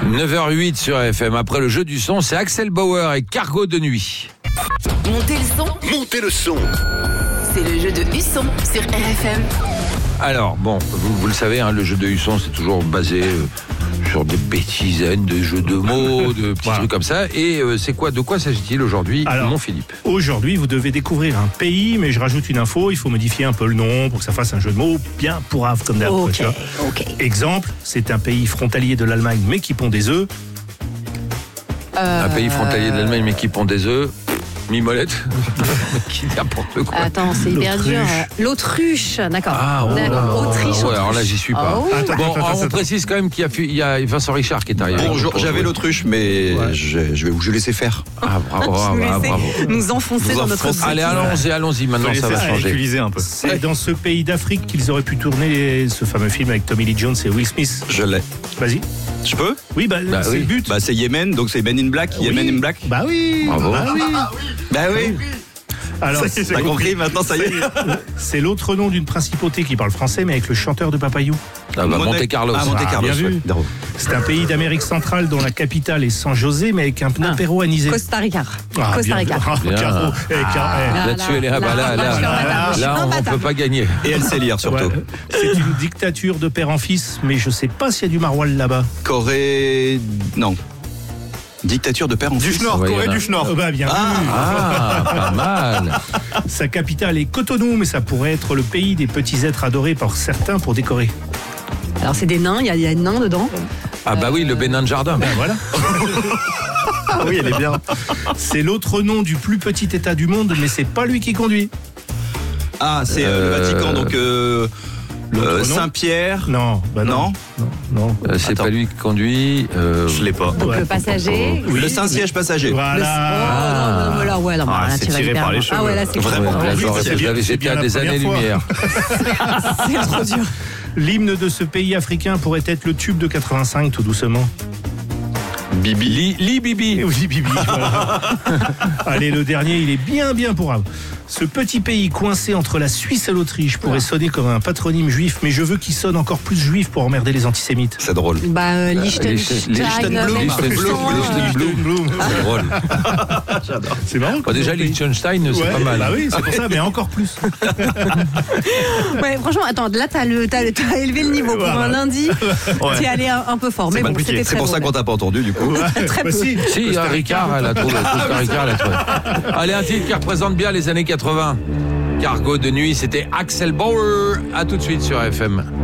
9h08 sur FM. Après le jeu du son, c'est Axel Bauer et Cargo de nuit. Montez le son. Montez le son. C'est le jeu de Husson sur RFM. Alors, bon, vous le savez, le jeu de Husson, c'est toujours basé sur des bêtisaines, de jeux de mots, de petits trucs comme ça. Et de quoi s'agit-il aujourd'hui, mon Philippe? Aujourd'hui, vous devez découvrir un pays, mais je rajoute une info, il faut modifier un peu le nom pour que ça fasse un jeu de mots bien pourrave comme d'hab. Ok. Exemple, c'est un pays frontalier de l'Allemagne, mais qui pond des œufs. Un pays frontalier de l'Allemagne, mais qui pond des œufs. Mimolette. Qui n'importe quoi. Attends, c'est hyper dur. L'autruche, d'accord. Autriche. Ouais, alors là, j'y suis pas. Oh. On précise quand même qu'il y a Vincent Richard qui est arrivé. Bonjour, j'avais l'autruche, mais je vais vous laisser faire. Ah, bravo. Nous enfoncer dans notre Allez, allons-y, maintenant ça va changer. Un peu. C'est dans ce pays d'Afrique qu'ils auraient pu tourner ce fameux film avec Tommy Lee Jones et Will Smith. Je l'ai. Vas-y. Je peux? Oui, c'est oui. le but. C'est Yémen, donc c'est Men in Black. Yémen in Black. Bah oui. Bravo. Bah oui. Alors, T'as compris, maintenant ça y est. c'est l'autre nom d'une principauté qui parle français, mais avec le chanteur de Papayou. Monte Carlo. Monte Carlo. Bien vu. Ouais. C'est un pays d'Amérique centrale dont la capitale est San José, mais avec un apéro anisé. Costa Rica. Bien vu. Bien. Caro. Là-dessus, elle est là, on ne peut pas gagner. Et elle sait lire surtout. Ouais. C'est une dictature de père en fils, mais je sais pas s'il y a du maroilles là-bas. Corée. Non. Dictature de père en fils. Corée du Nord. Bien vu. Pas mal. Sa capitale est Cotonou, mais ça pourrait être le pays des petits êtres adorés par certains pour décorer. Alors, c'est des nains, il y a des nains dedans. Ah bah oui, le Bénin de Jardin. Voilà. Ah oui, elle est bien. C'est l'autre nom du plus petit état du monde, mais c'est pas lui qui conduit. Ah, c'est le Vatican, donc L'autre nom Saint-Pierre. Non. Non. C'est Attends. pas lui qui conduit. Je l'ai pas. Donc, le passager. Le Saint-Siège passager. Voilà. c'est tiré par les cheveux. Ah ouais, là, c'est Vraiment. J'étais à des années-lumière. C'est trop dur. L'hymne de ce pays africain pourrait être le tube de 85, tout doucement. Bibi. Bibi. Oui, Bibi. Voilà. Allez, le dernier, il est bien pourrave. Ce petit pays coincé entre la Suisse et l'Autriche pourrait sonner comme un patronyme juif, mais je veux qu'il sonne encore plus juif pour emmerder les antisémites. C'est drôle. Liechtenstein. Liechtenblum. C'est drôle. J'adore. C'est marrant. Déjà, Liechtenstein, c'est pas mal. Bah oui, c'est pour ça, mais encore plus. Ouais, franchement, attends, là, t'as élevé le niveau. Pour un lundi, t'es allé un peu fort. Mais bon, c'était très C'est pour ça qu'on t'a pas entendu, du coup. Très peu. Si, Ricard, elle a trouvé. Ricard, elle a trouvé. Allez, un titre qui représente bien les années 80. Cargo de nuit, c'était Axel Bauer. À tout de suite sur FM.